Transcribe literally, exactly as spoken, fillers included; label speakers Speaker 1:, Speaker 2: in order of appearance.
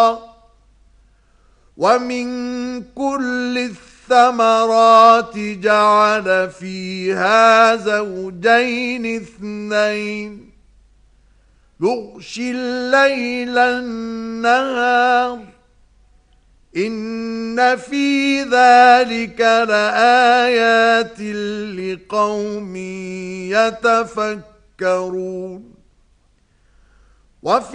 Speaker 1: ومن كل الثمرات جعل فيها زوجين اثنين يغشي الليل النهار إن في ذلك لآيات لقوم يتفكرون. وفي